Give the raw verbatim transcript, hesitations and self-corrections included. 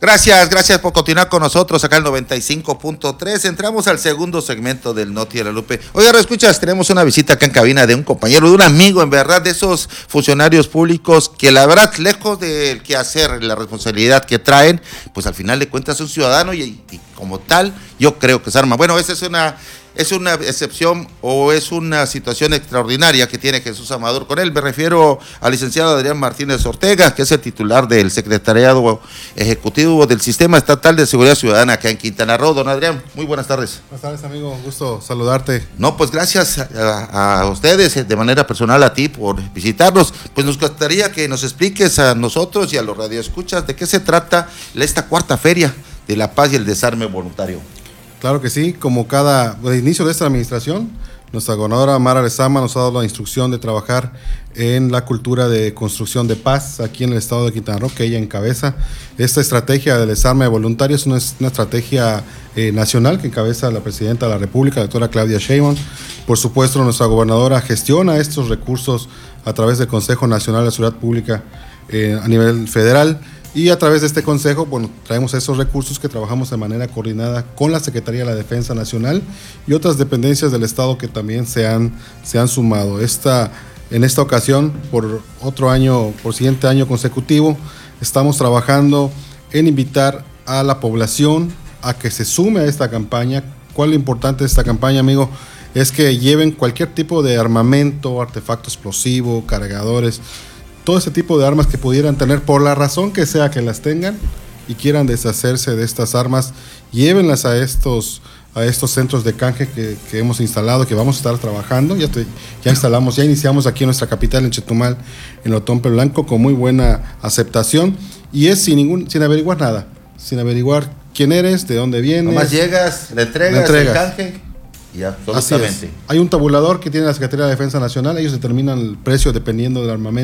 Gracias, gracias por continuar con nosotros acá en noventa y cinco punto tres. Entramos al segundo segmento del Noti Guadalupe. Oiga, escuchas, tenemos una visita acá en cabina de un compañero, de un amigo, en verdad, de esos funcionarios públicos que la verdad, lejos del quehacer, la responsabilidad que traen, pues al final de cuentas es un ciudadano y, y como tal, yo creo que se arma. Bueno, esa es una... ¿Es una excepción o es una situación extraordinaria que tiene Jesús Amador con él? Me refiero al licenciado Adrián Martínez Ortega, que es el titular del Secretariado Ejecutivo del Sistema Estatal de Seguridad Ciudadana acá en Quintana Roo. Don Adrián, muy buenas tardes. Buenas tardes, amigo. Un gusto saludarte. No, pues gracias a, a ustedes, de manera personal a ti, por visitarnos. Pues nos gustaría que nos expliques a nosotros y a los radioescuchas de qué se trata esta cuarta feria de la paz y el desarme voluntario. Claro que sí, como cada de inicio de esta administración, nuestra gobernadora Mara Lezama nos ha dado la instrucción de trabajar en la cultura de construcción de paz aquí en el estado de Quintana Roo, que ella encabeza. Esta estrategia del desarme voluntario es una, una estrategia eh, nacional que encabeza la presidenta de la República, la doctora Claudia Sheinbaum. Por supuesto, nuestra gobernadora gestiona estos recursos a través del Consejo Nacional de Seguridad Pública eh, a nivel federal. Y a través de este consejo, bueno, traemos esos recursos que trabajamos de manera coordinada con la Secretaría de la Defensa Nacional y otras dependencias del Estado que también se han, se han sumado. Esta, en esta ocasión, por otro año, por siguiente año consecutivo, estamos trabajando en invitar a la población a que se sume a esta campaña. ¿Cuál es lo importante de esta campaña, amigo? Es que lleven cualquier tipo de armamento, artefacto explosivo, cargadores, todo ese tipo de armas que pudieran tener, por la razón que sea que las tengan y quieran deshacerse de estas armas, llévenlas a estos, a estos centros de canje que, que hemos instalado, que vamos a estar trabajando. Ya, te, ya instalamos, ya iniciamos aquí en nuestra capital, en Chetumal, en Otompe Blanco, con muy buena aceptación, y es sin ningún, sin averiguar nada, sin averiguar quién eres, de dónde vienes. Nomás llegas, le entregas, le entregas. el canje. Y absolutamente. Hay un tabulador que tiene la Secretaría de Defensa Nacional, ellos determinan el precio dependiendo del armamento